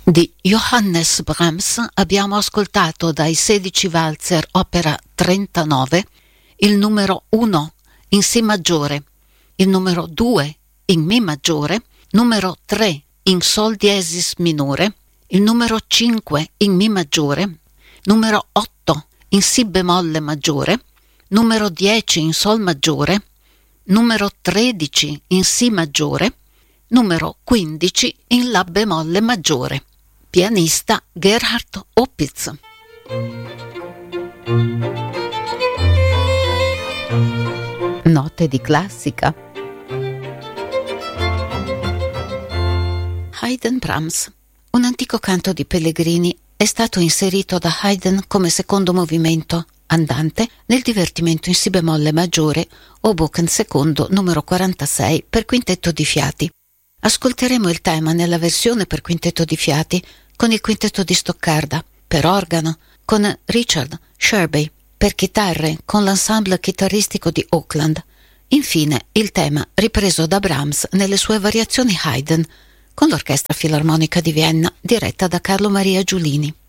Di Johannes Brahms abbiamo ascoltato dai 16 valzer opera 39 il numero 1 in Si maggiore, il numero 2 in Mi maggiore, numero 3 in Sol diesis minore, il numero 5 in Mi maggiore, numero 8 in Si bemolle maggiore, numero 10 in Sol maggiore, numero 13 in Si maggiore, numero 15 in La bemolle maggiore. Pianista Gerhard Opitz. Note di classica. Haydn Brahms. Un antico canto di Pellegrini è stato inserito da Haydn come secondo movimento andante nel divertimento in Si bemolle maggiore Hoboken secondo numero 46 per quintetto di fiati. Ascolteremo il tema nella versione per quintetto di fiati con il quintetto di Stoccarda, per organo con Richard Sherby, per chitarre con l'ensemble chitarristico di Auckland. Infine il tema ripreso da Brahms nelle sue variazioni Haydn con l'Orchestra Filarmonica di Vienna diretta da Carlo Maria Giulini.